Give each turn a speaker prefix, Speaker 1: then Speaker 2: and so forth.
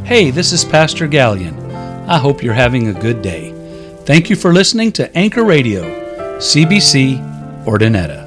Speaker 1: Hey, this is Pastor Gallion. I hope you're having a good day. Thank you for listening to Anchor Radio, CBC, Ordinetta.